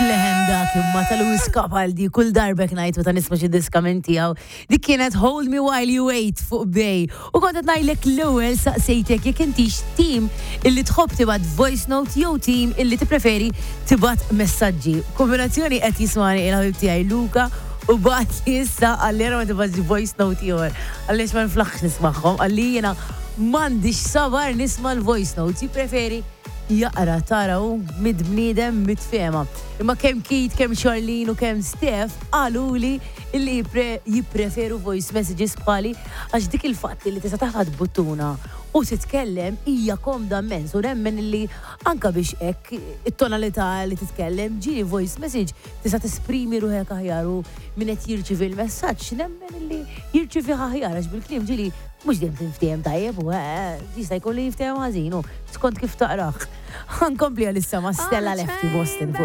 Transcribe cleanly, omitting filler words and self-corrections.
Bethlehem dak imma tal-Lewis Capaldi kull darbek ngħid meta nisma' xi diskament tiegħu. Dik kienet Hold Me While You Wait fuq Bej. U kont qed ngħidlek l-ewwel saqsejtek jekk intix tim illi tħobb tibgħat voice note jew tim illi tippreferi tibgħat messaġġi. Kombinazzjoni qed jismani il-ħabib tiegħi Luka u bagħat li issa għallera ma tibgħatx voice note ieħor. Għaliex ma nflaħx nismagħhom, għalli jiena m'għandix sabar nisma' l-voice notes, jippreferi jaqra taraw mid-bniedem mitfema. Imma kemm Kit, kemm Charlene u kemm Steph qaluli illi jippreferu voice messages bħali għax dik il-fatt li tista' taħad buttuna u titkellem hija komda mens u nemmen illi anka biex hekk it-tonalità li titkellem ġieli voice message tista' tesprimi ruħek aħjar u min qed jirċievi l-messaġġ nemmen illi jirċievi aħjar għax bil-kliem ġieli mhux dejjem tinftehim tajjeb u jista' jkollu jiftehim ħażin u skont kif taqrah. Ħankompli għal issa ma' Stella Lefty Boston.